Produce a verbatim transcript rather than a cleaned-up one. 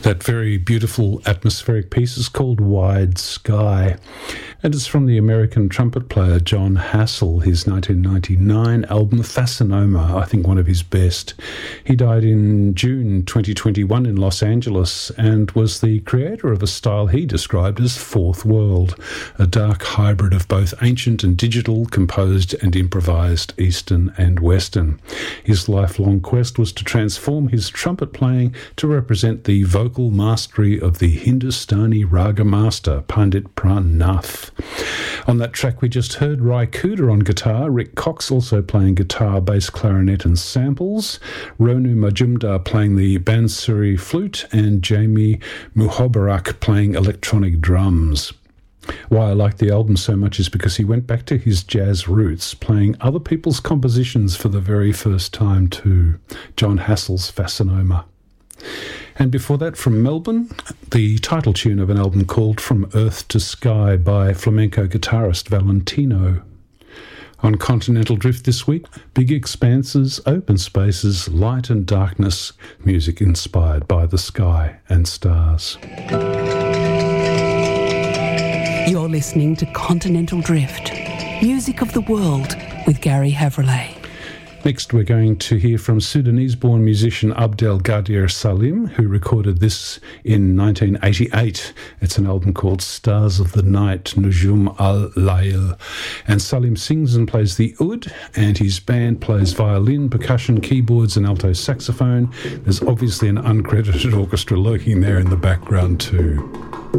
That very beautiful atmospheric piece is called Wide Sky, and it's from the American trumpet player Jon Hassell, his nineteen ninety-nine album Fascinoma, I think one of his best. He died in June twenty twenty-one in Los Angeles and was the creator of a style he described as Fourth World, a dark hybrid of both ancient and digital, composed and improvised Eastern and Western. His lifelong quest was to transform his trumpet playing to represent the vocal mastery of the Hindustani raga master, Pandit Pran Nath. On that track we just heard Ry Cooder on guitar, Rick Cox also playing guitar, bass, clarinet and samples, Ronu Majumdar playing the Bansuri flute, and Jamie Muhobarak playing electronic drums. Why I like the album so much is because he went back to his jazz roots, playing other people's compositions for the very first time too. Jon Hassell's Fascinoma. And before that, from Melbourne, the title tune of an album called From Earth to Sky by flamenco guitarist Valentino. On Continental Drift this week, big expanses, open spaces, light and darkness, music inspired by the sky and stars. You're listening to Continental Drift, music of the world with Gary Havrillay. Next, we're going to hear from Sudanese-born musician Abdel Gadir Salim, who recorded this in nineteen eighty-eight. It's an album called Stars of the Night, Nujum al-Layl. And Salim sings and plays the oud, and his band plays violin, percussion, keyboards, and alto saxophone. There's obviously an uncredited orchestra lurking there in the background too.